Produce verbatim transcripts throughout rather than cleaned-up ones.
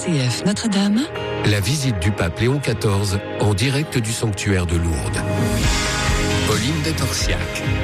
C F Notre-Dame. La visite du pape Léon quatorze en direct du sanctuaire de Lourdes. Pauline de Torsiac.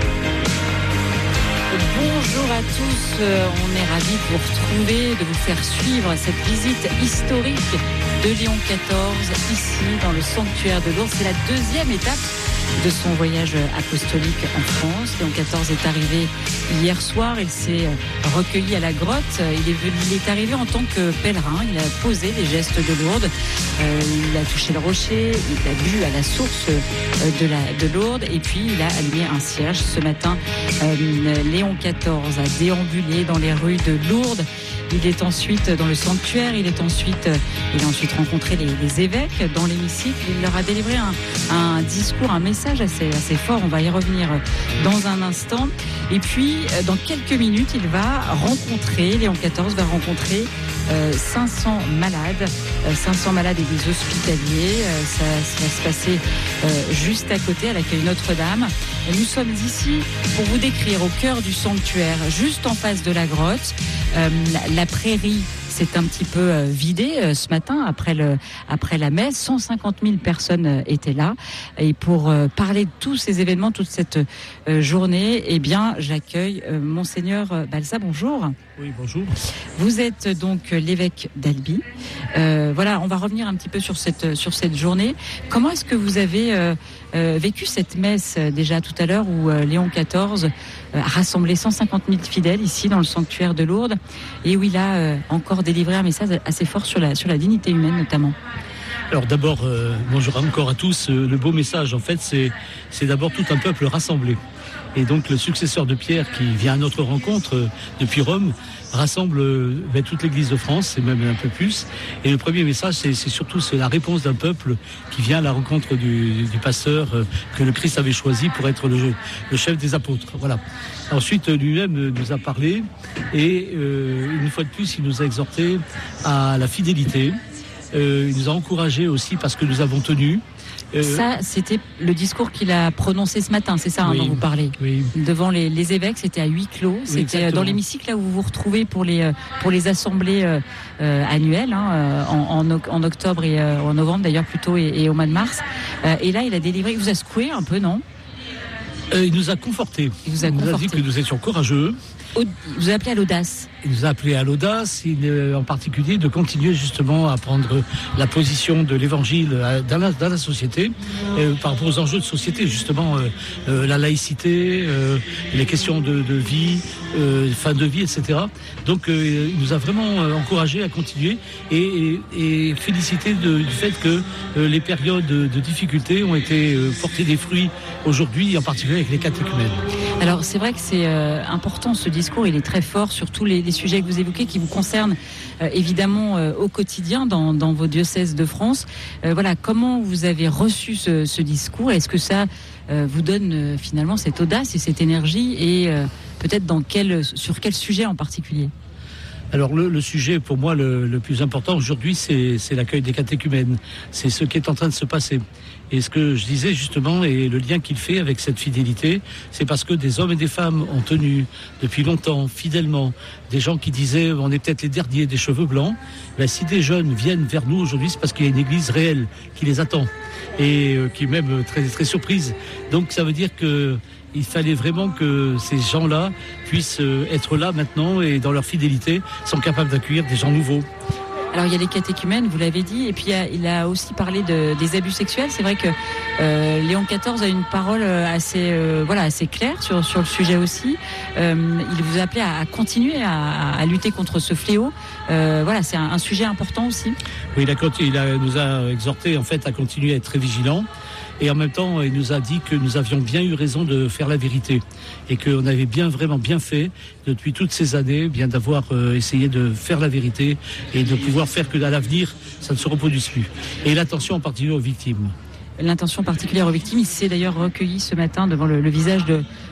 Bonjour à tous, on est ravis de vous retrouver, de vous faire suivre cette visite historique de Léon quatorze ici dans le sanctuaire de Lourdes. C'est la deuxième étape de son voyage apostolique en France. Léon quatorze est arrivé hier soir, il s'est recueilli à la grotte, il est, venu, il est arrivé en tant que pèlerin, il a posé les gestes de Lourdes, euh, il a touché le rocher, il a bu à la source de, la, de Lourdes et puis il a allumé un cierge. Ce matin, euh, Léon quatorze a déambulé dans les rues de Lourdes. Il est ensuite dans le sanctuaire, il est ensuite, il a ensuite rencontré les, les évêques dans l'hémicycle. Il leur a délivré un, un discours, un message assez, assez fort. On va y revenir dans un instant. Et puis, dans quelques minutes, il va rencontrer, Léon quatorze va rencontrer euh, cinq cents malades, euh, cinq cents malades et des hospitaliers. Euh, ça, ça va se passer euh, juste à côté, à l'accueil Notre-Dame. Nous sommes ici pour vous décrire au cœur du sanctuaire, juste en face de la grotte. Euh, la prairie s'est un petit peu euh, vidée euh, ce matin après, le, après la messe. cent cinquante mille personnes euh, étaient là. Et pour euh, parler de tous ces événements, toute cette euh, journée, eh bien, j'accueille euh, Monseigneur Balsa. Bonjour. Oui, bonjour. Vous êtes donc l'évêque d'Albi. Euh, voilà, on va revenir un petit peu sur cette, sur cette journée. Comment est-ce que vous avez euh, euh, vécu cette messe euh, déjà tout à l'heure où euh, Léon quatorze euh, a rassemblé cent cinquante mille fidèles ici dans le sanctuaire de Lourdes et où il a euh, encore délivré un message assez fort sur la, sur la dignité humaine notamment? Alors d'abord, euh, bonjour encore à tous. Euh, le beau message, en fait, c'est, c'est d'abord tout un peuple rassemblé. Et donc le successeur de Pierre qui vient à notre rencontre euh, depuis Rome rassemble euh, ben, toute l'Église de France et même un peu plus. Et le premier message, c'est, c'est surtout c'est la réponse d'un peuple qui vient à la rencontre du, du pasteur euh, que le Christ avait choisi pour être le, le chef des apôtres. Voilà. Ensuite, lui-même nous a parlé et euh, une fois de plus, il nous a exhortés à la fidélité. Euh, il nous a encouragés aussi parce que nous avons tenu. Euh, ça, c'était le discours qu'il a prononcé ce matin, c'est ça oui, hein, dont vous parlez. Oui. Devant les, les évêques, c'était à huis clos. C'était oui, dans l'hémicycle là où vous vous retrouvez pour les pour les assemblées euh, euh, annuelles hein, en, en, en octobre et euh, en novembre d'ailleurs plutôt et, et au mois de mars. Euh, et là, il a délivré. Il vous a secoué un peu, non? euh, Il nous a confortés. Il vous a, il nous conforté. a dit que nous étions courageux. Il vous a appelé à l'audace. Il nous a appelé à l'audace, il, en particulier de continuer justement à prendre la position de l'évangile dans la, dans la société, euh, par rapport aux enjeux de société, justement euh, euh, la laïcité, euh, les questions de, de vie, euh, fin de vie, et cetera. Donc euh, il nous a vraiment encouragés à continuer et, et, et félicité de, du fait que euh, les périodes de, de difficulté ont été euh, portées des fruits aujourd'hui, en particulier avec les catéchumènes. Alors c'est vrai que c'est euh, important ce discours, il est très fort sur tous les, les sujets que vous évoquez qui vous concernent euh, évidemment euh, au quotidien dans, dans vos diocèses de France. Euh, voilà, comment vous avez reçu ce, ce discours? Est-ce que ça euh, vous donne euh, finalement cette audace et cette énergie et euh, peut-être dans quel, sur quel sujet en particulier? Alors le, le sujet pour moi le, le plus important aujourd'hui c'est, c'est l'accueil des catéchumènes, c'est ce qui est en train de se passer. Et ce que je disais justement et le lien qu'il fait avec cette fidélité, c'est parce que des hommes et des femmes ont tenu depuis longtemps, fidèlement, des gens qui disaient on est peut-être les derniers des cheveux blancs. Ben, si des jeunes viennent vers nous aujourd'hui, c'est parce qu'il y a une église réelle qui les attend et euh, qui est même très, très surprise. Donc ça veut dire que il fallait vraiment que ces gens-là puissent être là maintenant et dans leur fidélité sont capables d'accueillir des gens nouveaux. Alors il y a les catéchumènes, vous l'avez dit, et puis il a, il a aussi parlé de, des abus sexuels. C'est vrai que euh, Léon quatorze a une parole assez, euh, voilà, assez claire sur, sur le sujet aussi. Euh, il vous a appelé à, à continuer à, à lutter contre ce fléau. Euh, voilà, c'est un, un sujet important aussi. Oui, il, a, il a, nous a exhorté en fait à continuer à être très vigilants. Et en même temps, il nous a dit que nous avions bien eu raison de faire la vérité et qu'on avait bien, vraiment bien fait depuis toutes ces années, bien d'avoir euh, essayé de faire la vérité et de pouvoir faire que à l'avenir, ça ne se reproduise plus. Et l'attention en particulier aux victimes. L'intention particulière aux victimes, il s'est d'ailleurs recueilli ce matin devant le, le visage de,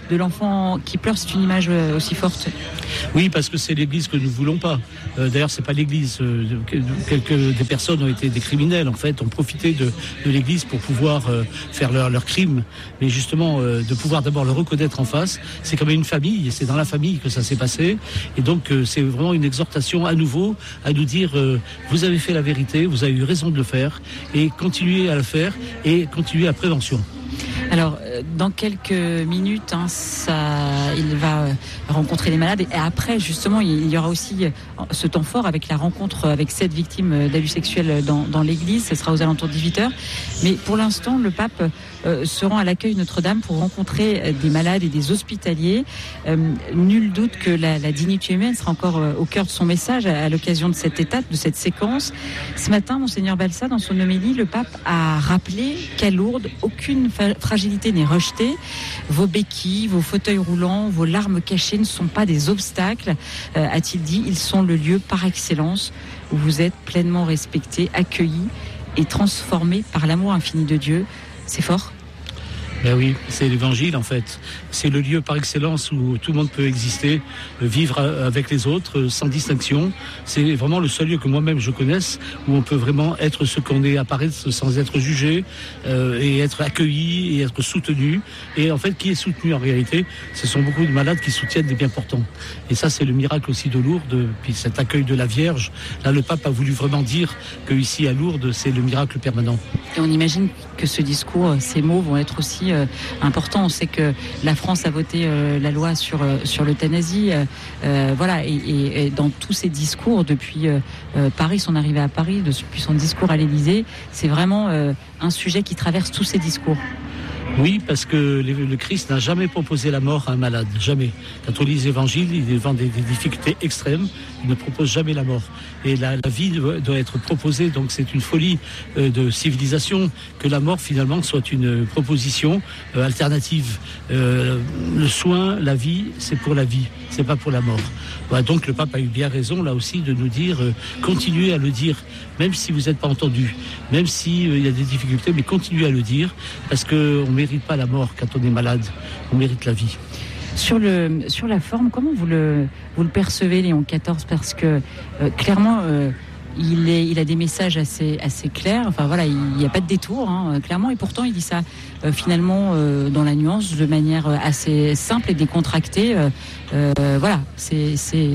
de l'enfant qui pleure, c'est une image aussi forte. Oui, parce que c'est l'Église que nous ne voulons pas. Euh, d'ailleurs, c'est pas l'Église. Euh, quelques des personnes ont été des criminels, en fait, ont profité de, de l'Église pour pouvoir euh, faire leur, leur crime. Mais justement, euh, de pouvoir d'abord le reconnaître en face, c'est comme une famille, et c'est dans la famille que ça s'est passé. Et donc, euh, c'est vraiment une exhortation à nouveau à nous dire euh, vous avez fait la vérité, vous avez eu raison de le faire, et continuez à le faire, et continuez à prévention. Alors, dans quelques minutes, hein, ça, il va rencontrer les malades. Et après, justement, il y aura aussi ce temps fort avec la rencontre avec sept victimes d'abus sexuels dans, dans l'église. Ce sera aux alentours de dix-huit heures. Mais pour l'instant, le pape euh, se rend à l'accueil Notre-Dame pour rencontrer des malades et des hospitaliers. Euh, nul doute que la, la dignité humaine sera encore euh, au cœur de son message à, à l'occasion de cette étape, de cette séquence. Ce matin, Monseigneur Balsa, dans son homélie, le pape a rappelé qu'à Lourdes, aucune fa- fragilité n'est rejetée. Vos béquilles, vos fauteuils roulants, vos larmes cachées ne sont pas des obstacles, euh, a-t-il dit. Ils sont le lieu par excellence où vous êtes pleinement respectés, accueillis et transformés par l'amour infini de Dieu. C'est fort. Ben oui, c'est l'évangile en fait. C'est le lieu par excellence où tout le monde peut exister, vivre avec les autres sans distinction. C'est vraiment le seul lieu que moi-même je connaisse où on peut vraiment être ce qu'on est, apparaître sans être jugé euh, et être accueilli et être soutenu. Et en fait, qui est soutenu en réalité, ce sont beaucoup de malades qui soutiennent des bien portants. Et ça, c'est le miracle aussi de Lourdes, puis cet accueil de la Vierge. Là, le pape a voulu vraiment dire que ici à Lourdes, c'est le miracle permanent. Et on imagine que ce discours, ces mots vont être aussi euh, importants. On sait que la France a voté euh, la loi sur euh, sur l'euthanasie. Euh, voilà, et, et, et dans tous ces discours depuis euh, Paris, son arrivée à Paris, depuis son discours à l'Élysée, c'est vraiment euh, un sujet qui traverse tous ces discours. Oui, parce que le Christ n'a jamais proposé la mort à un malade, jamais. Quand on lit les évangiles, il est devant des, des difficultés extrêmes, il ne propose jamais la mort. Et la, la vie doit être proposée, donc c'est une folie euh, de civilisation que la mort finalement soit une proposition euh, alternative. Euh, le soin, la vie, c'est pour la vie, c'est pas pour la mort. Voilà, donc le pape a eu bien raison là aussi de nous dire, euh, continuez à le dire, même si vous n'êtes pas entendu, même s'il euh, y a des difficultés, mais continuez à le dire, parce qu'on ne mérite pas la mort quand on est malade, on mérite la vie. Sur, le, sur la forme, comment vous le, vous le percevez, Léon quatorze? Parce que euh, clairement, euh, il, est, il a des messages assez, assez clairs. Enfin voilà, il n'y a pas de détour, hein, clairement. Et pourtant, il dit ça euh, finalement euh, dans la nuance, de manière assez simple et décontractée. Euh, euh, voilà, c'est... c'est...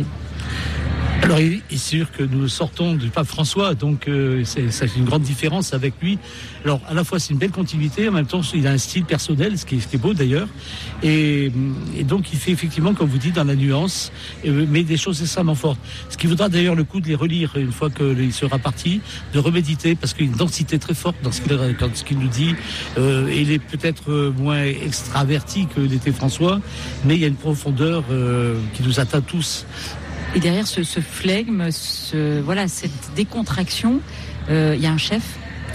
Alors, il est sûr que nous sortons du pape François, donc euh, c'est, c'est une grande différence avec lui. Alors, à la fois, c'est une belle continuité, en même temps, il a un style personnel, ce qui est, ce qui est beau d'ailleurs. Et, et donc, il fait effectivement, comme vous dites, dans la nuance, euh, mais des choses extrêmement fortes. Ce qui vaudra d'ailleurs le coup de les relire une fois qu'il sera parti, de reméditer, parce qu'il y a une densité très forte dans ce qu'il, dans ce qu'il nous dit. Euh, il est peut-être moins extraverti que l'était François, mais il y a une profondeur euh, qui nous atteint tous. Et derrière ce, ce flegme, ce, voilà, cette décontraction, euh, il y a un chef.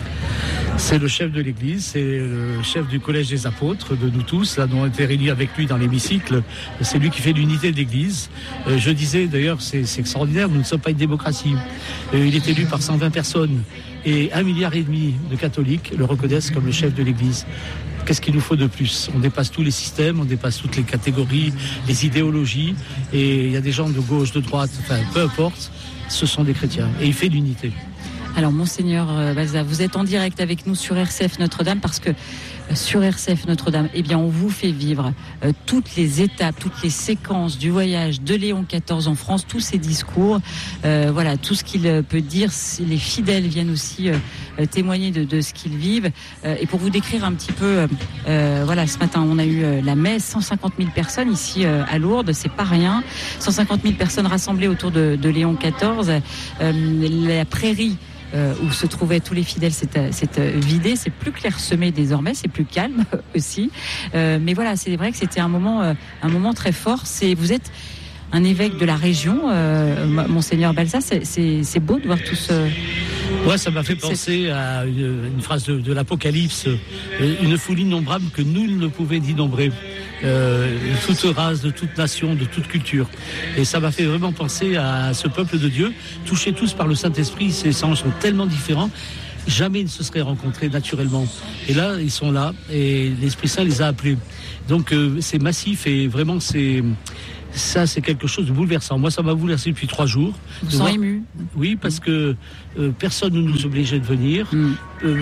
C'est le chef de l'Église, c'est le chef du Collège des Apôtres, de nous tous, là, dont on était réunis avec lui dans l'hémicycle. C'est lui qui fait l'unité de l'Église. Euh, je disais, d'ailleurs, c'est, c'est extraordinaire, nous ne sommes pas une démocratie. Euh, il est élu par cent vingt personnes et un milliard et demi de catholiques le reconnaissent comme le chef de l'Église. Qu'est-ce qu'il nous faut de plus? On dépasse tous les systèmes, on dépasse toutes les catégories, les idéologies, et il y a des gens de gauche, de droite, enfin peu importe, ce sont des chrétiens, et il fait l'unité. Alors Monseigneur Balsa, vous êtes en direct avec nous sur R C F Notre-Dame, parce que sur R C F Notre-Dame, eh bien, on vous fait vivre euh, toutes les étapes, toutes les séquences du voyage de Léon quatorze en France, tous ses discours, euh, voilà, tout ce qu'il peut dire. Les fidèles viennent aussi euh, témoigner de, de ce qu'ils vivent. Euh, et pour vous décrire un petit peu, euh, voilà, ce matin, on a eu euh, la messe, cent cinquante mille personnes ici euh, à Lourdes, c'est pas rien. cent cinquante mille personnes rassemblées autour de, de Léon quatorze. Euh, la prairie Euh, où se trouvaient tous les fidèles, c'est, c'est vidé, c'est plus clairsemé désormais, c'est plus calme aussi. Euh, mais voilà, c'est vrai que c'était un moment, euh, un moment très fort. C'est, vous êtes un évêque de la région, euh, Monseigneur Balsa, c'est, c'est, c'est beau de voir tout ce... Ouais, ça m'a fait penser c'est... à une, une phrase de, de l'Apocalypse, une foule innombrable que nul ne pouvait dénombrer. Euh, de toute race, de toute nation, de toute culture. Et ça m'a fait vraiment penser à ce peuple de Dieu, touchés tous par le Saint-Esprit. Ces sens sont tellement différents. jamais ils ne se seraient rencontrés naturellement. Et là, ils sont là et l'Esprit Saint les a appelés. Donc euh, c'est massif et vraiment c'est... Ça, c'est quelque chose de bouleversant. Moi, ça m'a bouleversé depuis trois jours. Vous sentez ému ? Oui, parce mmh. que euh, personne ne nous obligeait de venir, mmh.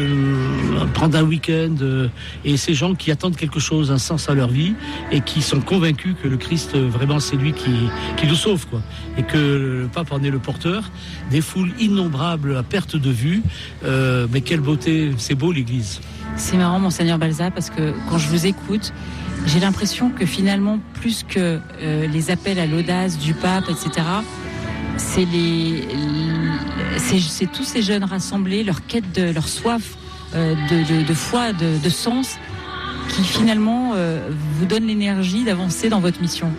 euh, prendre un week-end. Euh, et ces gens qui attendent quelque chose, un sens à leur vie, et qui sont convaincus que le Christ, euh, vraiment, c'est lui qui, qui nous sauve, quoi. Et que le pape en est le porteur. Des foules innombrables à perte de vue. Euh, mais quelle beauté, c'est beau l'Église. C'est marrant, Monseigneur Balza, parce que quand je vous écoute, j'ai l'impression que finalement, plus que euh, les appels à l'audace du pape, et cetera, c'est, les, c'est, c'est tous ces jeunes rassemblés, leur quête, de, leur soif euh, de, de, de foi, de, de sens, qui finalement euh, vous donne l'énergie d'avancer dans votre mission.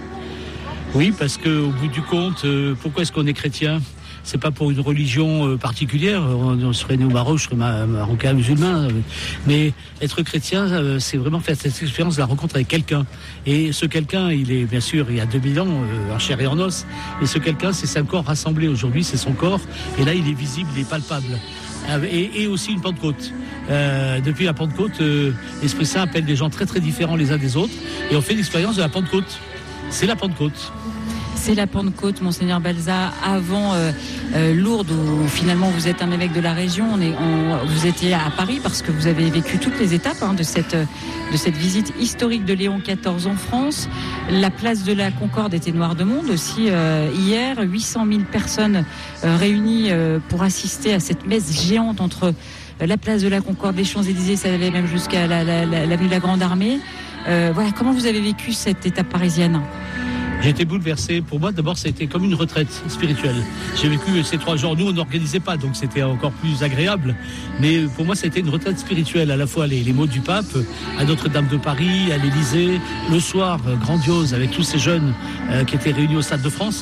Oui, parce qu'au bout du compte, euh, pourquoi est-ce qu'on est chrétien ? C'est pas pour une religion euh, particulière. On, on serait né au Maroc, je serais ma, marocain musulman. Euh, mais être chrétien, euh, c'est vraiment faire cette expérience de la rencontre avec quelqu'un. Et ce quelqu'un, il est bien sûr, il y a deux mille ans, euh, en chair et en os. Mais ce quelqu'un, c'est son corps rassemblé aujourd'hui, c'est son corps. Et là, il est visible, il est palpable. Et, et aussi une Pentecôte. Euh, depuis la Pentecôte, euh, l'Esprit Saint appelle des gens très très différents les uns des autres. Et on fait l'expérience de la Pentecôte. C'est la Pentecôte. C'est la Pentecôte, Monseigneur Balza, avant euh, euh, Lourdes, où finalement vous êtes un évêque de la région. On est, on, vous étiez à Paris parce que vous avez vécu toutes les étapes hein, de, cette, de cette visite historique de Léon quatorze en France. La place de la Concorde était noire de monde aussi euh, hier. huit cent mille personnes euh, réunies euh, pour assister à cette messe géante entre euh, la place de la Concorde, les Champs-Élysées, ça allait même jusqu'à la, la, la, l'avenue de la Grande Armée. Euh, voilà, comment vous avez vécu cette étape parisienne ? J'ai été bouleversé. Pour moi, d'abord, ça a été comme une retraite spirituelle. J'ai vécu ces trois jours. Nous, on n'organisait pas, donc c'était encore plus agréable. Mais pour moi, ça a été une retraite spirituelle. À la fois les, les mots du pape, à Notre-Dame de Paris, à l'Élysée, le soir, grandiose, avec tous ces jeunes euh, qui étaient réunis au Stade de France.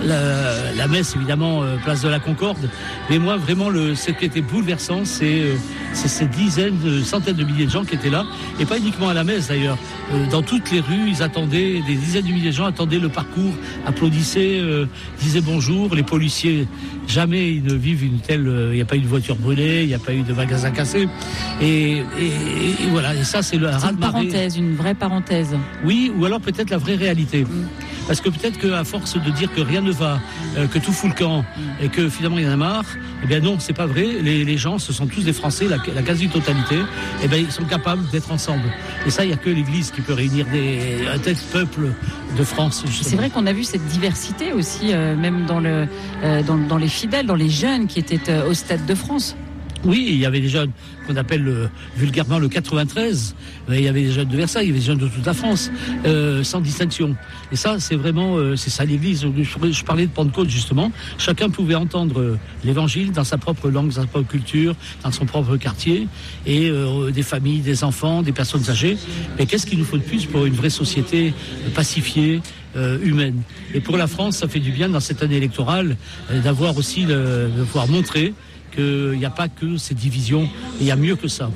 La, la messe, évidemment, euh, place de la Concorde. Mais moi, vraiment, le, ce qui était bouleversant, c'est, euh, c'est ces dizaines, de, centaines de milliers de gens qui étaient là. Et pas uniquement à la messe, d'ailleurs. Euh, dans toutes les rues, ils attendaient, des dizaines de milliers de gens attendaient le parcours, applaudissaient, euh, disaient bonjour. Les policiers, jamais ils ne vivent une telle... Il euh, n'y a pas eu de voiture brûlée, il n'y a pas eu de magasin cassé. Et, et, et voilà, et ça c'est le raz-de-marée. C'est une parenthèse, une vraie parenthèse. Oui, ou alors peut-être la vraie réalité. Mmh. Parce que peut-être qu'à force de dire que rien ne va, euh, que tout fout le camp, mmh. et que finalement il y en a marre, eh bien non, c'est pas vrai. Les, les gens, ce sont tous des Français, la, la quasi-totalité, eh bien ils sont capables d'être ensemble. Et ça, il n'y a que l'Église qui peut réunir des, un tel peuple de France. Justement. C'est vrai qu'on a vu cette diversité aussi, euh, même dans, le, euh, dans, dans les fidèles, dans les jeunes qui étaient euh, au Stade de France. Oui, il y avait des jeunes qu'on appelle euh, vulgairement le quatre-vingt-treize. Il y avait des jeunes de Versailles, il y avait des jeunes de toute la France, euh, sans distinction. Et ça, c'est vraiment, euh, c'est ça l'Église. Je parlais de Pentecôte justement. Chacun pouvait entendre euh, l'Évangile dans sa propre langue, dans sa propre culture, dans son propre quartier, et euh, des familles, des enfants, des personnes âgées. Mais qu'est-ce qu'il nous faut de plus pour une vraie société pacifiée, euh, humaine ? Et pour la France, ça fait du bien dans cette année électorale euh, d'avoir aussi le, de pouvoir montrer qu'il n'y a pas que ces divisions, il y a mieux que ça.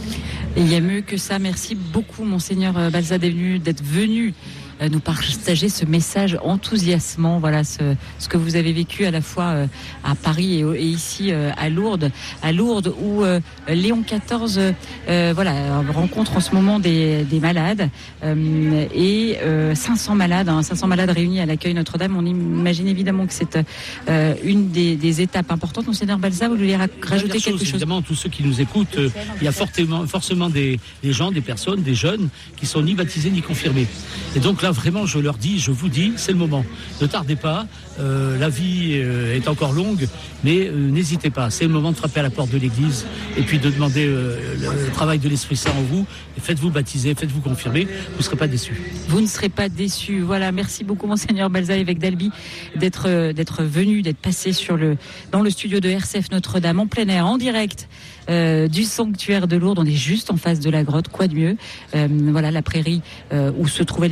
Et il y a mieux que ça. Merci beaucoup, Monseigneur Balza, d'être venu nous partager ce message enthousiasmant, voilà ce, ce que vous avez vécu à la fois euh, à Paris et, et ici euh, à Lourdes, à Lourdes où euh, Léon quatorze euh, voilà rencontre en ce moment des, des malades euh, et euh, cinq cents malades, hein, cinq cents malades réunis à l'accueil Notre-Dame. On imagine évidemment que c'est euh, une des, des étapes importantes. Monseigneur Balza, vous voulez ra- rajouter quelque chose, chose Évidemment, tous ceux qui nous écoutent, euh, il y a fortement, forcément des, des gens, des personnes, des jeunes qui sont ni baptisés ni confirmés. Et donc là, vraiment, je leur dis, je vous dis, c'est le moment. Ne tardez pas, euh, la vie euh, est encore longue, mais euh, n'hésitez pas. C'est le moment de frapper à la porte de l'Église et puis de demander euh, le, le travail de l'Esprit Saint en vous. Et faites-vous baptiser, faites-vous confirmer, vous ne serez pas déçus. Vous ne serez pas déçus. Voilà, merci beaucoup, Monseigneur Balza, évêque d'Albi, d'être, euh, d'être venu, d'être passé sur le, dans le studio de R C F Notre-Dame, en plein air, en direct. Euh, du sanctuaire de Lourdes, on est juste en face de la grotte, quoi de mieux. Euh, voilà la prairie euh, où se trouvaient les cent cinquante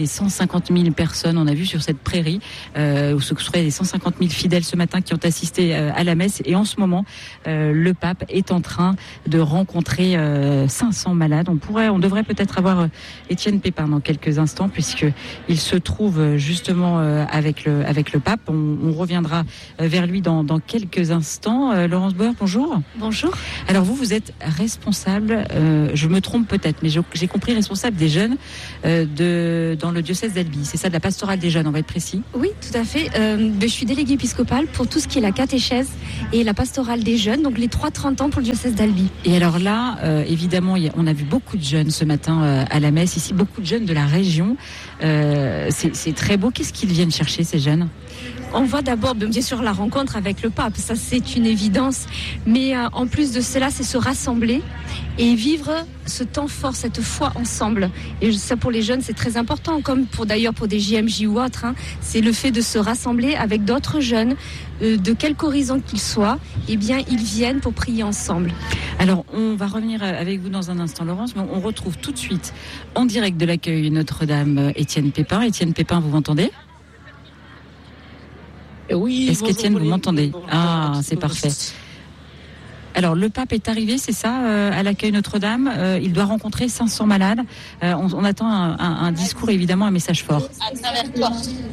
cinquante mille personnes, on a vu sur cette prairie, euh, où ce seraient les cent cinquante mille fidèles ce matin qui ont assisté euh, à la messe. Et en ce moment, euh, le pape est en train de rencontrer euh, cinq cents malades. On pourrait, on devrait peut-être avoir euh, Étienne Pépin dans quelques instants, puisque il se trouve justement euh, avec le avec le pape. On, on reviendra euh, vers lui dans, dans quelques instants. Euh, Laurence Bauer, bonjour. Bonjour. Alors vous, vous êtes responsable, euh, je me trompe peut-être, mais je, j'ai compris responsable des jeunes euh, de dans le diocèse d'Albi. C'est ça, de la pastorale des jeunes, on va être précis. Oui, tout à fait. Euh, je suis déléguée épiscopale pour tout ce qui est la catéchèse et la pastorale des jeunes, donc les trois trente ans pour le diocèse d'Albi. Et alors là, euh, évidemment, y a, on a vu beaucoup de jeunes ce matin euh, à la messe, ici, beaucoup de jeunes de la région. Euh, c'est, c'est très beau. Qu'est-ce qu'ils viennent chercher, ces jeunes ? On voit d'abord, bien sûr, la rencontre avec le pape, ça c'est une évidence. Mais euh, en plus de cela, c'est se rassembler et vivre ce temps fort, cette foi ensemble. Et ça, pour les jeunes, c'est très important, comme pour d'ailleurs pour des J M J ou autres. Hein, c'est le fait de se rassembler avec d'autres jeunes, euh, de quelque horizon qu'ils soient. Eh bien, ils viennent pour prier ensemble. Alors, on va revenir avec vous dans un instant, Laurence, mais on retrouve tout de suite en direct de l'accueil Notre-Dame Étienne Pépin. Étienne Pépin, vous m'entendez ? Oui. Est-ce qu'Étienne, vous m'entendez ? Ah, c'est parfait. Alors, le pape est arrivé, c'est ça, euh, à l'accueil Notre-Dame. Euh, il doit rencontrer cinq cents malades. Euh, on, on attend un, un, un discours, évidemment, un message fort. À travers toi.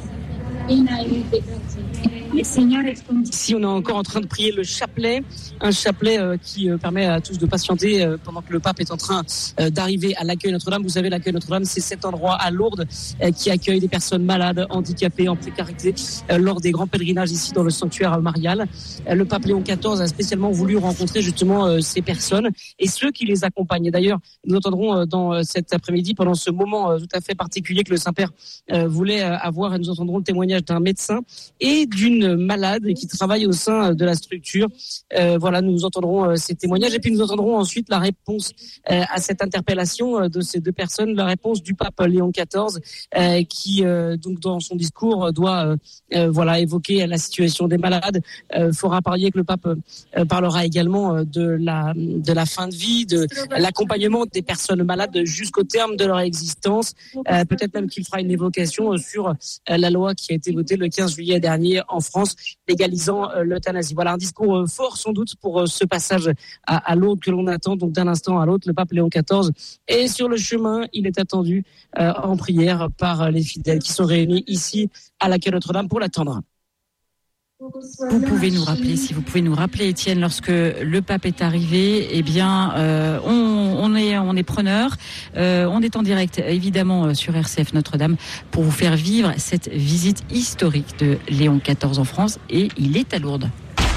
Ici, on est encore en train de prier le chapelet, un chapelet euh, qui euh, permet à tous de patienter euh, pendant que le pape est en train euh, d'arriver à l'accueil Notre-Dame. Vous savez, l'accueil Notre-Dame, c'est cet endroit à Lourdes euh, qui accueille des personnes malades, handicapées, en précarité euh, lors des grands pèlerinages ici dans le sanctuaire marial. Euh, le pape Léon quatorze a spécialement voulu rencontrer justement euh, ces personnes et ceux qui les accompagnent. Et d'ailleurs, nous entendrons euh, dans euh, cet après-midi, pendant ce moment euh, tout à fait particulier que le Saint-Père euh, voulait euh, avoir, et nous entendrons le témoignage d'un médecin et d'une malade qui travaille au sein de la structure. Euh, voilà, nous entendrons euh, ces témoignages et puis nous entendrons ensuite la réponse euh, à cette interpellation euh, de ces deux personnes, la réponse du pape Léon quatorze euh, qui, euh, donc dans son discours, doit euh, euh, voilà évoquer la situation des malades. Euh, faudra parier que le pape euh, parlera également euh, de la de la fin de vie, de l'accompagnement des personnes malades jusqu'au terme de leur existence. Euh, peut-être même qu'il fera une évocation euh, sur euh, la loi qui a été votée le quinze juillet dernier en France, légalisant euh, l'euthanasie. Voilà un discours euh, fort sans doute pour euh, ce passage à, à l'autre que l'on attend. Donc d'un instant à l'autre, le pape Léon quatorze est sur le chemin. Il est attendu euh, en prière par les fidèles qui sont réunis ici à l'accueil Notre-Dame pour l'attendre. Vous pouvez nous rappeler, si vous pouvez nous rappeler, Étienne, lorsque le pape est arrivé, eh bien, euh, on, on est, on est preneur. Euh, on est en direct, évidemment, sur R C F Notre-Dame pour vous faire vivre cette visite historique de Léon quatorze en France, et il est à Lourdes.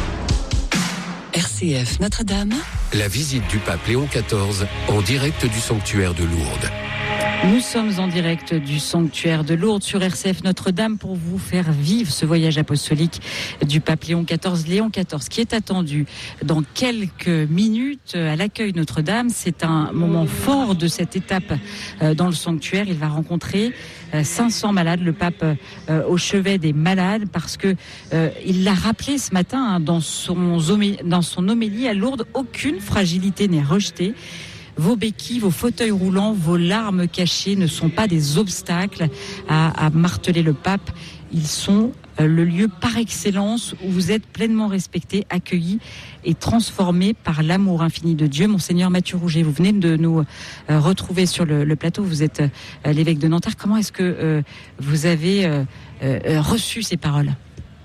R C F Notre-Dame. La visite du pape Léon quatorze en direct du sanctuaire de Lourdes. Nous sommes en direct du sanctuaire de Lourdes sur R C F Notre-Dame pour vous faire vivre ce voyage apostolique du pape Léon quatorze. Léon quatorze qui est attendu dans quelques minutes à l'accueil Notre-Dame. C'est un moment fort de cette étape dans le sanctuaire. Il va rencontrer cinq cents malades, le pape au chevet des malades, parce que euh, il l'a rappelé ce matin hein, dans son dans son homélie à Lourdes, aucune fragilité n'est rejetée. Vos béquilles, vos fauteuils roulants, vos larmes cachées ne sont pas des obstacles à, à marteler le pape. Ils sont le lieu par excellence où vous êtes pleinement respectés, accueillis et transformés par l'amour infini de Dieu. Monseigneur Mathieu Rouget, vous venez de nous euh, retrouver sur le, le plateau. Vous êtes euh, l'évêque de Nanterre. Comment est-ce que euh, vous avez euh, euh, reçu ces paroles ?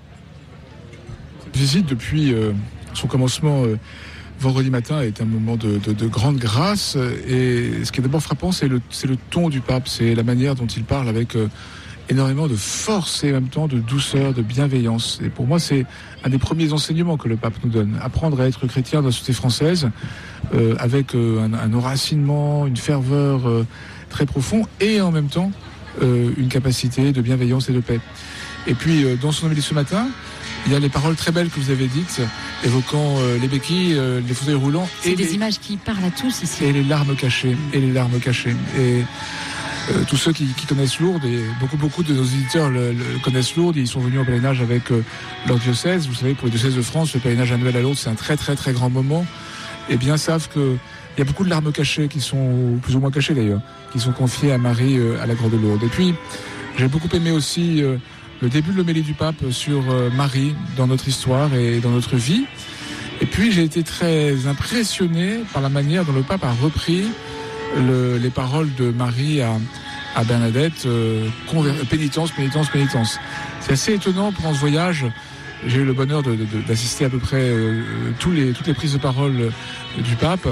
Visite depuis euh, son commencement euh, vendredi matin est un moment de, de, de grande grâce. Et ce qui est d'abord frappant, c'est le, c'est le ton du pape, c'est la manière dont il parle avec euh, énormément de force et en même temps de douceur, de bienveillance. Et pour moi, c'est un des premiers enseignements que le pape nous donne. Apprendre à être chrétien dans la société française euh, avec euh, un, un enracinement, une ferveur euh, très profond et en même temps euh, une capacité de bienveillance et de paix. Et puis, euh, dans son homélie ce matin, il y a les paroles très belles que vous avez dites, évoquant euh, les béquilles, euh, les fauteuils roulants. C'est et des les... images qui parlent à tous ici. Et les larmes cachées, et les larmes cachées. Et euh, tous ceux qui, qui connaissent Lourdes, et beaucoup beaucoup de nos éditeurs le, le connaissent Lourdes, ils sont venus en pèlerinage avec euh, leur diocèse. Vous savez, pour le diocèse de France, le pèlerinage annuel à Lourdes, c'est un très très très grand moment. Et bien savent que il y a beaucoup de larmes cachées qui sont, plus ou moins cachées d'ailleurs, qui sont confiées à Marie euh, à la Grande Lourdes. Et puis, J'ai beaucoup aimé aussi euh, le début de l'homélie du pape sur euh, Marie dans notre histoire et dans notre vie. Et puis j'ai été très impressionné par la manière dont le pape a repris le, les paroles de Marie à, à Bernadette, euh, conver- pénitence, pénitence, pénitence. C'est assez étonnant pendant ce voyage. J'ai eu le bonheur de, de, d'assister à peu près euh, tous les, toutes les prises de parole euh, du pape,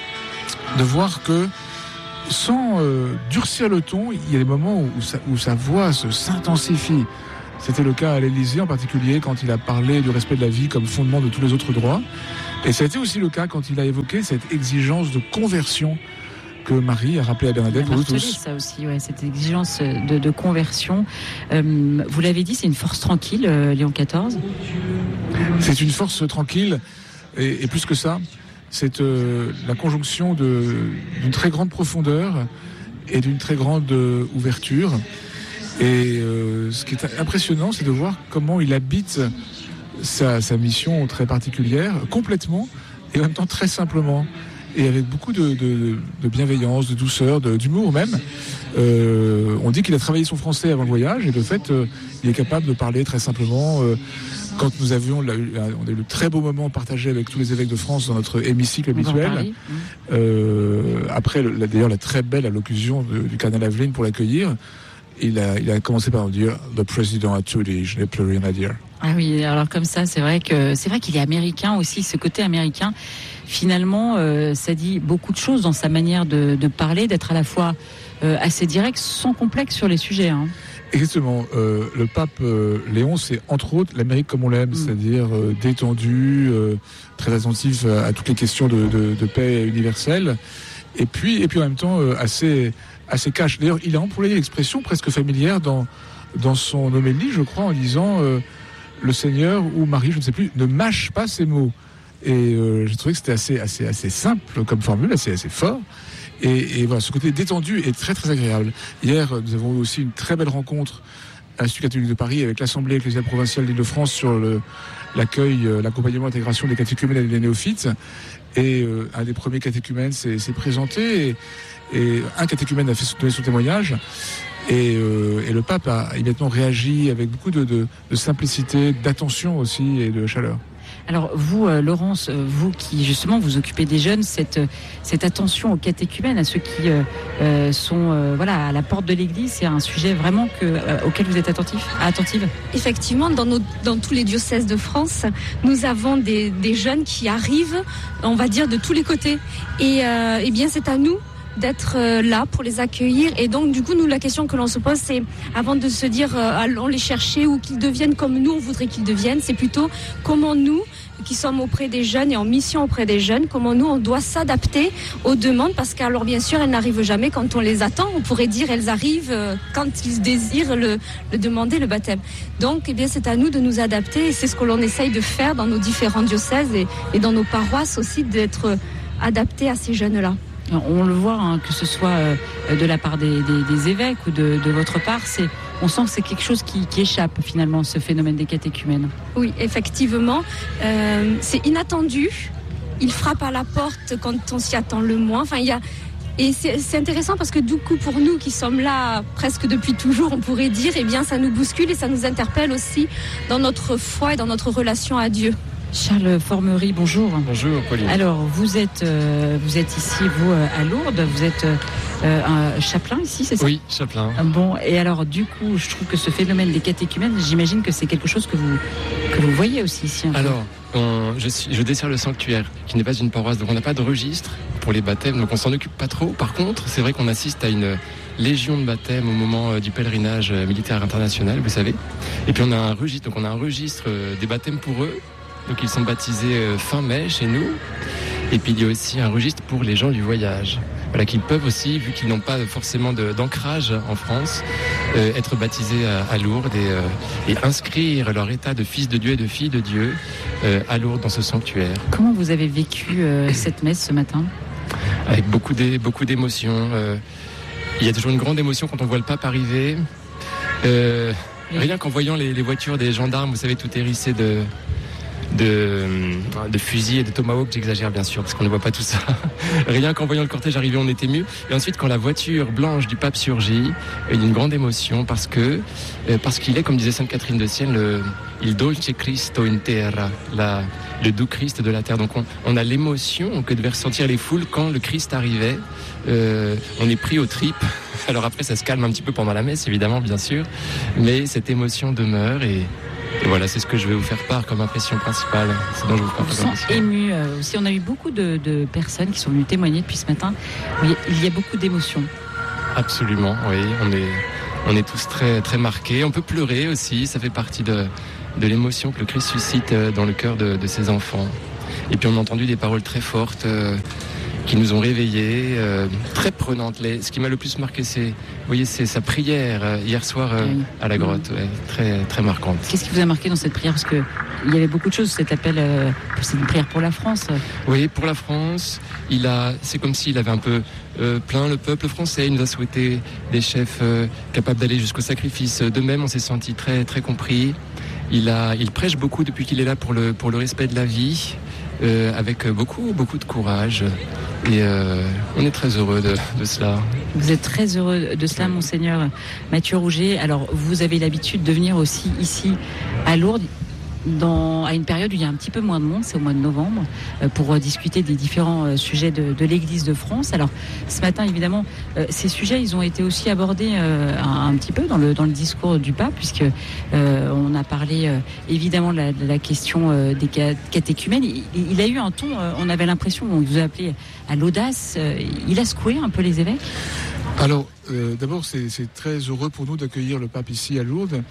de voir que sans euh, durcir le ton, il y a des moments où, où, sa, où sa voix se, s'intensifie. C'était le cas à l'Élysée en particulier, quand il a parlé du respect de la vie comme fondement de tous les autres droits. Et ça a été aussi le cas quand il a évoqué cette exigence de conversion que Marie a rappelé à Bernadette pour nous tous. Ça aussi, ouais, cette exigence de, de conversion. Euh, vous l'avez dit, c'est une force tranquille, euh, Léon quatorze. C'est une force tranquille, et, et plus que ça, c'est euh, la conjonction de, d'une très grande profondeur et d'une très grande euh, ouverture. Et euh, ce qui est impressionnant, c'est de voir comment il habite sa, sa mission très particulière, complètement, et en même temps très simplement. Et avec beaucoup de, de, de bienveillance, de douceur, de, d'humour même. Euh, on dit qu'il a travaillé son français avant le voyage, et de fait, euh, il est capable de parler très simplement. Euh, quand nous avions, on a eu le très beau moment partagé avec tous les évêques de France dans notre hémicycle habituel. Euh, après, le, d'ailleurs, la très belle allocution de, du cardinal Aveline pour l'accueillir, il a, il a commencé par nous dire « Le président a tout dit, je n'ai plus rien à dire ». Ah oui, alors comme ça, c'est vrai que c'est vrai qu'il est américain aussi, ce côté américain. Finalement, euh, ça dit beaucoup de choses dans sa manière de, de parler, d'être à la fois euh, assez direct, sans complexe sur les sujets. Hein. Exactement. Euh, le pape euh, Léon, c'est entre autres l'Amérique comme on l'aime, mmh. c'est-à-dire euh, détendu, euh, très attentif à, à toutes les questions de, de, de paix universelle, et puis, et puis en même temps euh, assez, assez cash. D'ailleurs, il a employé l'expression presque familière dans, dans son homélie, je crois, en disant euh, le Seigneur ou Marie, je ne sais plus, ne mâche pas ses mots. Et euh, j'ai trouvé que c'était assez, assez, assez simple comme formule, assez, assez fort. Et, et voilà, ce côté détendu est très, très agréable. Hier, nous avons eu aussi une très belle rencontre à l'Institut catholique de Paris avec l'Assemblée ecclésiale provinciale d'Île-de-France sur le, l'accueil, l'accompagnement, l'intégration des catéchumènes et des néophytes. Et euh, un des premiers catéchumènes s'est, s'est présenté et, et un catéchumène a fait donner son témoignage. Et, euh, et le pape a immédiatement réagi avec beaucoup de, de, de simplicité, d'attention aussi et de chaleur. Alors vous, euh, Laurence, euh, vous qui justement vous occupez des jeunes, cette, cette attention aux catéchumènes, à ceux qui euh, euh, sont euh, voilà, à la porte de l'église, c'est un sujet vraiment que, euh, auquel vous êtes attentif, attentive. Effectivement, dans, nos, dans tous les diocèses de France, nous avons des, des jeunes qui arrivent, on va dire, de tous les côtés. Et euh, eh bien, c'est à nous d'être là pour les accueillir. Et donc, du coup, nous, la question que l'on se pose, c'est, avant de se dire, euh, allons les chercher ou qu'ils deviennent comme nous, on voudrait qu'ils deviennent, c'est plutôt comment nous, qui sommes auprès des jeunes et en mission auprès des jeunes, comment nous, on doit s'adapter aux demandes, parce qu'alors, bien sûr, elles n'arrivent jamais quand on les attend. On pourrait dire, elles arrivent euh, quand ils désirent le, le demander, le baptême. Donc, eh bien, c'est à nous de nous adapter, et c'est ce que l'on essaye de faire dans nos différents diocèses et, et dans nos paroisses aussi, d'être adaptés à ces jeunes-là. On le voit, hein, que ce soit euh, de la part des, des, des évêques ou de, de votre part, c'est, on sent que c'est quelque chose qui, qui échappe finalement, ce phénomène des catéchumènes. Oui, effectivement, euh, c'est inattendu. Il frappe à la porte quand on s'y attend le moins. Enfin, il y a... Et c'est, c'est intéressant parce que du coup, pour nous qui sommes là presque depuis toujours, on pourrait dire, eh bien, ça nous bouscule et ça nous interpelle aussi dans notre foi et dans notre relation à Dieu. Charles Formery, bonjour. Bonjour, Pauline. Alors, vous êtes, euh, vous êtes ici, vous, à Lourdes. Vous êtes euh, un chapelain ici, c'est ça ? Oui, chapelain. Bon, et alors, du coup, je trouve que ce phénomène des catéchumènes, j'imagine que c'est quelque chose que vous, que vous voyez aussi ici. Alors, on, je, suis, je dessert le sanctuaire, qui n'est pas une paroisse, donc on n'a pas de registre pour les baptêmes, donc on s'en occupe pas trop. Par contre, c'est vrai qu'on assiste à une légion de baptêmes au moment du pèlerinage militaire international, vous savez. Et puis on a un registre, donc on a un registre des baptêmes pour eux. Donc ils sont baptisés fin mai chez nous. Et puis il y a aussi un registre pour les gens du voyage. Voilà, qu'ils peuvent aussi, vu qu'ils n'ont pas forcément de, d'ancrage en France, euh, être baptisés à, à Lourdes et, euh, et inscrire leur état de fils de Dieu et de fille de Dieu euh, à Lourdes dans ce sanctuaire. Comment vous avez vécu euh, cette messe ce matin ? Avec beaucoup, d'é, beaucoup d'émotions. Euh, il y a toujours une grande émotion quand on voit le pape arriver. Euh, rien qu'en voyant les, les voitures des gendarmes, vous savez, tout hérissé de... de, de fusils et de tomahawks, j'exagère bien sûr, parce qu'on ne voit pas tout ça. Rien qu'en voyant le cortège arriver, on est ému. Et ensuite, quand la voiture blanche du pape surgit, il y a une grande émotion parce que, parce qu'il est, comme disait Sainte Catherine de Sienne, le il dolce Cristo in terra, la, le doux Christ de la terre. Donc on, on a l'émotion que devaient ressentir les foules quand le Christ arrivait. Euh, on est pris aux tripes. Alors après, ça se calme un petit peu pendant la messe, évidemment, bien sûr, mais cette émotion demeure et Et voilà, c'est ce que je vais vous faire part comme impression principale. C'est dont je vous ferai part. On se sent ému euh, aussi. On a eu beaucoup de, de personnes qui sont venues témoigner depuis ce matin. Oui, il y a beaucoup d'émotions. Absolument, oui. On est, on est tous très, très marqués. On peut pleurer aussi. Ça fait partie de, de l'émotion que le Christ suscite dans le cœur de, de ses enfants. Et puis on a entendu des paroles très fortes euh, qui nous ont réveillés, euh, très prenantes. Les, ce qui m'a le plus marqué, c'est, vous voyez, c'est sa prière euh, hier soir euh, oui. à la grotte, ouais, très, très marquante. Qu'est-ce qui vous a marqué dans cette prière? Parce que il y avait beaucoup de choses. Cet appel, euh, c'est une prière pour la France. Oui, pour la France. Il a, c'est comme s'il avait un peu euh, plein le peuple français. Il nous a souhaité des chefs euh, capables d'aller jusqu'au sacrifice. De même, on s'est senti très, très compris. Il a, il prêche beaucoup depuis qu'il est là pour le, pour le respect de la vie. Euh, avec beaucoup, beaucoup de courage. Et euh, on est très heureux de, de cela. Vous êtes très heureux de cela, Monseigneur Mathieu Rouget. Alors, vous avez l'habitude de venir aussi ici à Lourdes, dans, à une période où il y a un petit peu moins de monde, c'est au mois de novembre, euh, pour euh, discuter des différents euh, sujets de, de l'Église de France. Alors, ce matin, évidemment, euh, ces sujets, ils ont été aussi abordés euh, un, un petit peu dans le, dans le discours du pape, puisque euh, on a parlé euh, évidemment de la, de la question euh, des catéchumènes. Il, il a eu un ton, euh, on avait l'impression, on vous a appelé à l'audace. Euh, il a secoué un peu les évêques. Alors, euh, d'abord, c'est, c'est très heureux pour nous d'accueillir le pape ici à Lourdes,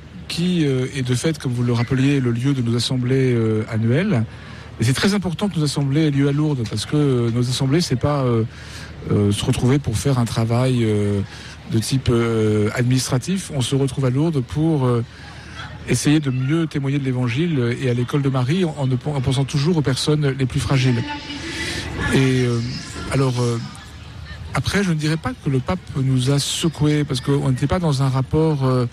qui euh, est de fait, comme vous le rappeliez, le lieu de nos assemblées euh, annuelles. Et c'est très important que nos assemblées aient lieu à Lourdes, parce que euh, nos assemblées, c'est pas euh, euh, se retrouver pour faire un travail euh, de type euh, administratif. On se retrouve à Lourdes pour euh, essayer de mieux témoigner de l'Évangile et à l'école de Marie, en, en, en pensant toujours aux personnes les plus fragiles. Et euh, alors... Euh, après, je ne dirais pas que le pape nous a secoués, parce qu'on n'était pas dans un rapport... Euh,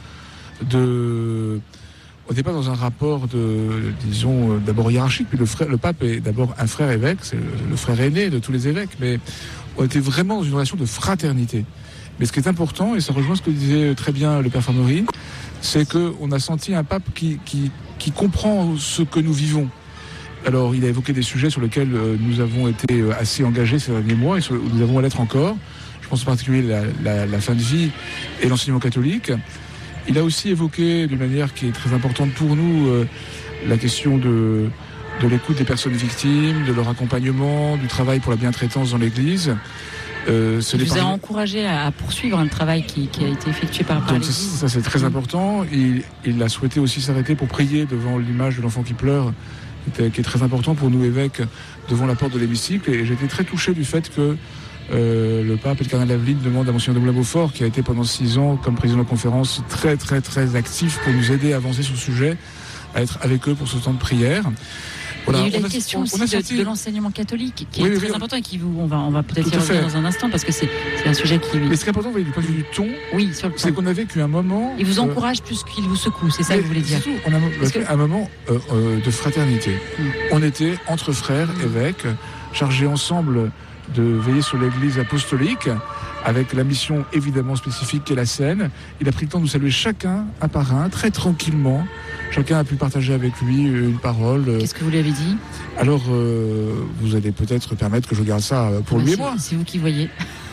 de on n'est pas dans un rapport de, disons, d'abord hiérarchique, puis le, frère, le pape est d'abord un frère évêque, c'est le, le frère aîné de tous les évêques, mais on était vraiment dans une relation de fraternité. Mais ce qui est important, et ça rejoint ce que disait très bien le père Farmery, c'est qu'on a senti un pape qui, qui, qui comprend ce que nous vivons. Alors, il a évoqué des sujets sur lesquels nous avons été assez engagés ces derniers mois, et sur, où nous avons à l'être encore. Je pense en particulier la, la, la fin de vie et l'enseignement catholique. Il a aussi évoqué, d'une manière qui est très importante pour nous, euh, la question de, de l'écoute des personnes victimes, de leur accompagnement, du travail pour la bientraitance dans l'Église. Euh, il vous a encouragé à poursuivre un travail qui, qui a été effectué par, par l'Église. Ça, c'est très important. Il, il a souhaité aussi s'arrêter pour prier devant l'image de l'enfant qui pleure, qui est, qui est très important pour nous, évêques, devant la porte de l'hémicycle. Et j'ai été très touché du fait que Euh, le pape et le cardinal Aveline demandent à Monseigneur de Moulin-Beaufort, qui a été pendant six ans comme président de la conférence très très très actif pour nous aider à avancer sur le sujet, à être avec eux pour ce temps de prière. Voilà. Il y a eu la on question a, aussi de, senti... de l'enseignement catholique qui oui, est oui, très oui, important et qui vous, on va, on va peut-être y revenir dans un instant parce que c'est, c'est un sujet qui. Mais ce qui est important, vous voyez, du point de vue du ton, oui, sur le c'est qu'on a vécu un moment. Il vous encourage euh... plus qu'il vous secoue, c'est ça que vous voulez dire. Surtout, on a vécu que... un moment euh, euh, de fraternité. Mm. On était entre frères, mm. évêques, chargés ensemble de veiller sur l'Église apostolique, avec la mission évidemment spécifique qu'est la Seine. Il a pris le temps de nous saluer chacun, un par un, très tranquillement. Chacun a pu partager avec lui une parole. Qu'est-ce que vous lui avez dit? Alors, euh, vous allez peut-être permettre que je garde ça pour bah, lui et moi. C'est vous qui voyez.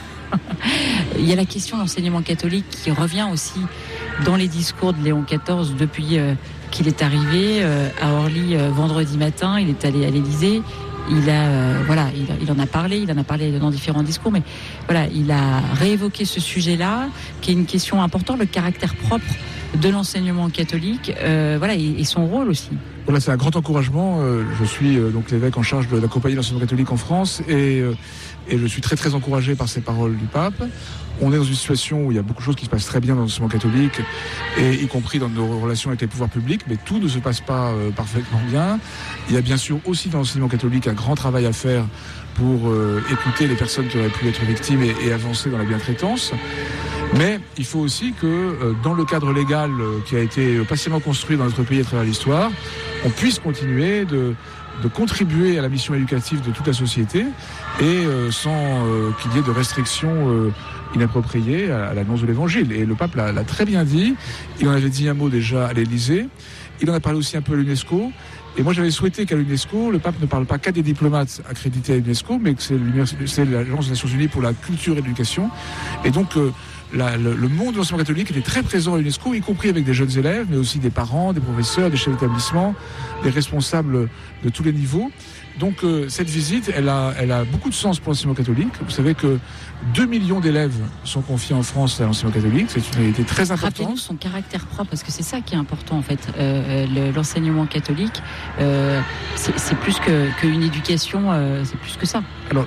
Il y a la question de l'enseignement catholique qui revient aussi dans les discours de Léon quatorze depuis euh, qu'il est arrivé euh, à Orly euh, vendredi matin. Il est allé à l'Élysée. Il a, euh, voilà, il, il en a parlé, il en a parlé dans différents discours, mais voilà, il a réévoqué ce sujet-là, qui est une question importante, le caractère propre de l'enseignement catholique, euh, voilà, et, et son rôle aussi. Voilà, c'est un grand encouragement. Euh, je suis euh, donc l'évêque en charge de, d'accompagner l'enseignement catholique en France, et, euh, et je suis très très encouragé par ces paroles du pape. On est dans une situation où il y a beaucoup de choses qui se passent très bien dans l'enseignement catholique, et y compris dans nos relations avec les pouvoirs publics, mais tout ne se passe pas euh, parfaitement bien. Il y a bien sûr aussi dans l'enseignement catholique un grand travail à faire pour euh, écouter les personnes qui auraient pu être victimes et, et avancer dans la bientraitance. Mais il faut aussi que, euh, dans le cadre légal euh, qui a été patiemment construit dans notre pays à travers l'histoire, on puisse continuer de, de contribuer à la mission éducative de toute la société et euh, sans euh, qu'il y ait de restrictions euh, inappropriées à, à l'annonce de l'Évangile. Et le pape l'a, l'a très bien dit. Il en avait dit un mot déjà à l'Élysée. Il en a parlé aussi un peu à l'UNESCO. Et moi, j'avais souhaité qu'à l'UNESCO, le pape ne parle pas qu'à des diplomates accrédités à l'UNESCO, mais que c'est, c'est l'Agence des Nations Unies pour la culture et l'éducation. Et donc, euh, la, le, le monde de l'enseignement catholique était très présent à l'UNESCO, y compris avec des jeunes élèves, mais aussi des parents, des professeurs, des chefs d'établissement, des responsables de tous les niveaux. Donc, euh, cette visite, elle a, elle a beaucoup de sens pour l'enseignement catholique. Vous savez que deux millions d'élèves sont confiés en France à l'enseignement catholique. C'est une réalité très importante. Rappelez-nous son caractère propre, parce que c'est ça qui est important, en fait. Euh, le, l'enseignement catholique, euh, c'est, c'est plus que, qu'une éducation, euh, c'est plus que ça. Alors,